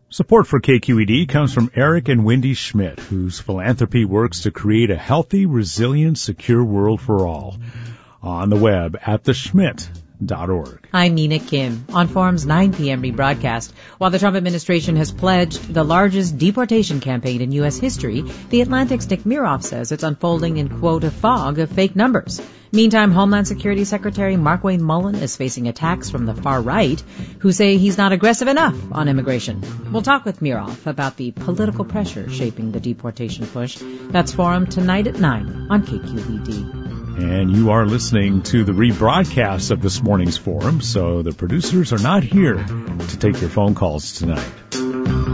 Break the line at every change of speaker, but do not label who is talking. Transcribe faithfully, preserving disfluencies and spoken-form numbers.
Support for K Q E D comes from Eric and Wendy Schmidt, whose philanthropy works to create a healthy, resilient, secure world for all. On the web at the schmidt dot org.
I'm Nina Kim. On Forum's nine p.m. rebroadcast, while the Trump administration has pledged the largest deportation campaign in U S history, The Atlantic's Nick Miroff says it's unfolding in, quote, a fog of fake numbers. Meantime, Homeland Security Secretary Markwayne Mullin is facing attacks from the far right, who say he's not aggressive enough on immigration. We'll talk with Miroff about the political pressure shaping the deportation push. That's Forum tonight at nine on K Q E D.
And you are listening to the rebroadcast of this morning's Forum, so the producers are not here to take your phone calls tonight.